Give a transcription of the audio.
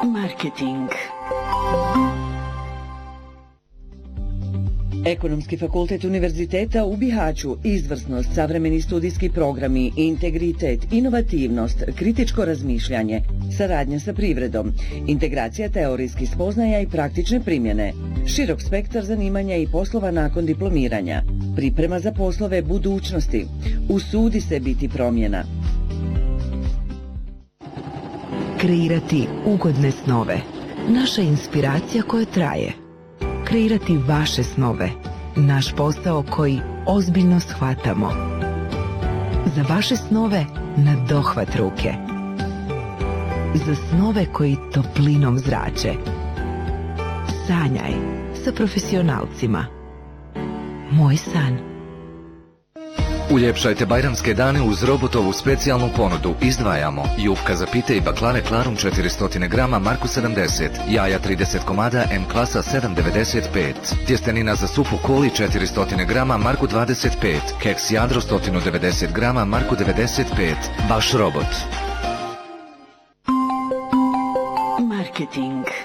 Marketing. Ekonomski fakultet Univerziteta u Bihaću, izvrsnost, savremeni studijski programi, integritet, inovativnost, kritičko razmišljanje, saradnja sa privredom, integracija teorijskih spoznaja i praktične primjene, širok spektar zanimanja i poslova nakon diplomiranja, priprema za poslove budućnosti, usudi se biti promjena. Kreirati ugodne snove, naša inspiracija koja traje. Kreirati vaše snove, naš posao koji ozbiljno shvatamo. Za vaše snove na dohvat ruke. Za snove koji toplinom zrače. Sanjaj sa profesionalcima. Moj san. Uljepšajte bajramske dane uz robotovu specijalnu ponudu. Izdvajamo jufka za pite i baklave Klarum 400 grama Marku 70, jaja 30 komada M klasa 7,95, tjestenina za supu Koli 400 grama Marku 25, keks Jadro 190 grama Marku 95. Vaš robot. Marketing.